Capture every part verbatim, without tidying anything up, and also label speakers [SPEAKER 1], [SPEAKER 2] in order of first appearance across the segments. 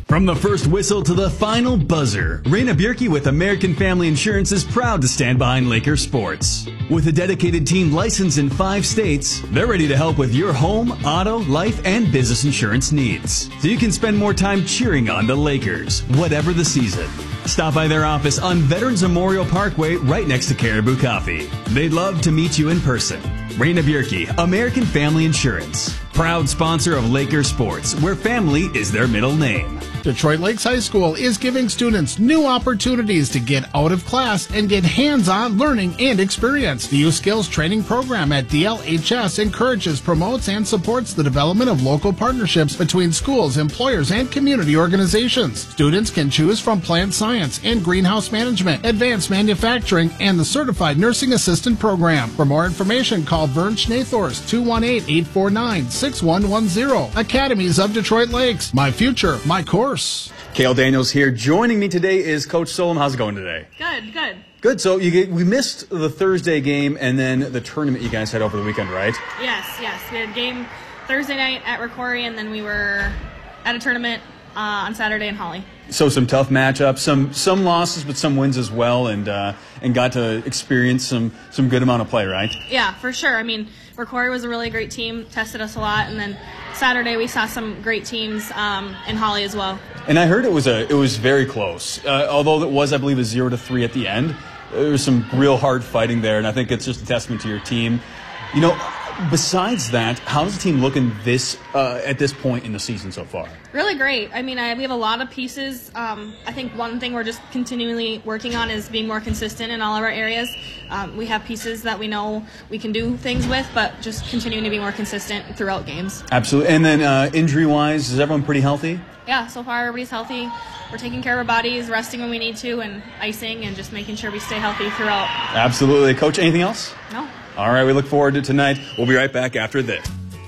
[SPEAKER 1] From the first whistle to the final buzzer, Raina Bierke with American Family Insurance is proud to stand behind Laker sports. With a dedicated team licensed in five states, they're ready to help with your home, auto, life, and business insurance needs. So you can spend more time cheering on the Lakers, whatever the season. Stop by their office on Veterans Memorial Parkway right next to Caribou Coffee. They'd love to meet you in person. Raina Bierke, American Family Insurance. Proud sponsor of Laker Sports, where family is their middle name.
[SPEAKER 2] Detroit Lakes High School is giving students new opportunities to get out of class and get hands-on learning and experience. The Youth Skills Training Program at D L H S encourages, promotes, and supports the development of local partnerships between schools, employers, and community organizations. Students can choose from plant science and greenhouse management, advanced manufacturing, and the Certified Nursing Assistant Program. For more information, call Vern Schnathorst, two one eight, eight four nine, six one one zero. Academies of Detroit Lakes. My future, my course.
[SPEAKER 1] Kale Daniels here. Joining me today is Coach Solom. How's it going today?
[SPEAKER 3] Good, good.
[SPEAKER 1] Good. So you get, we missed the Thursday game and then the tournament you guys had over the weekend, right?
[SPEAKER 3] Yes, yes. We had a game Thursday night at Rocori, and then we were at a tournament uh, on Saturday in Holly.
[SPEAKER 1] So some tough matchups, some some losses, but some wins as well, and uh, and got to experience some some good amount of play, right?
[SPEAKER 3] Yeah, for sure. I mean, Rocori was a really great team, tested us a lot, and then Saturday we saw some great teams um, in Holly as well.
[SPEAKER 1] And I heard it was a it was very close, uh, although it was, I believe, a zero to three at the end. There was some real hard fighting there, and I think it's just a testament to your team. You know, besides that, how does the team look in this uh, at this point in the season so far?
[SPEAKER 3] Really great. I mean, I, we have a lot of pieces. Um, I think one thing we're just continually working on is being more consistent in all of our areas. Um, we have pieces that we know we can do things with, but just continuing to be more consistent throughout games.
[SPEAKER 1] Absolutely. And then uh, injury-wise, is everyone pretty healthy?
[SPEAKER 3] Yeah, so far everybody's healthy. We're taking care of our bodies, resting when we need to, and icing, and just making sure we stay healthy throughout.
[SPEAKER 1] Absolutely. Coach, anything else?
[SPEAKER 3] No.
[SPEAKER 1] All right, we look forward to tonight. We'll be right back after this.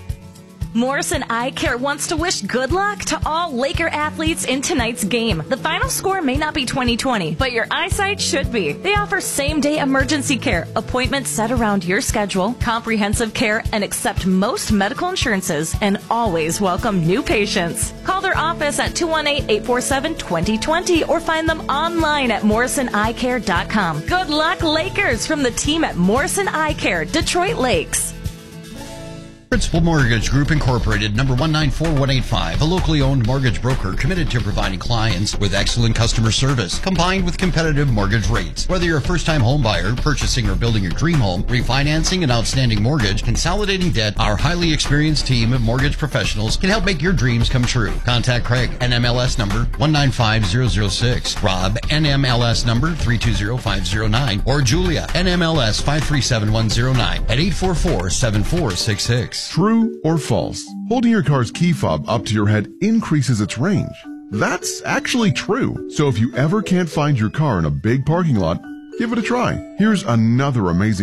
[SPEAKER 4] Morrison Eye Care wants to wish good luck to all Laker athletes in tonight's game. The final score may not be twenty twenty, but your eyesight should be. They offer same-day emergency care, appointments set around your schedule, comprehensive care, and accept most medical insurances, and always welcome new patients. Call their office at two one eight, eight four seven, two zero two zero or find them online at morrison eye care dot com. Good luck, Lakers, from the team at Morrison Eye Care, Detroit Lakes.
[SPEAKER 5] Principal Mortgage Group Incorporated, number one nine four one eight five, a locally owned mortgage broker committed to providing clients with excellent customer service combined with competitive mortgage rates. Whether you're a first-time home buyer, purchasing or building your dream home, refinancing an outstanding mortgage, consolidating debt, our highly experienced team of mortgage professionals can help make your dreams come true. Contact Craig, N M L S number one nine five zero zero six, Rob, N M L S number three two zero five zero nine, or Julia, N M L S five three seven one zero nine at eight four four, seven four six six.
[SPEAKER 6] True or false? Holding your car's key fob up to your head increases its range. That's actually true. So if you ever can't find your car in a big parking lot, give it a try. Here's another amazing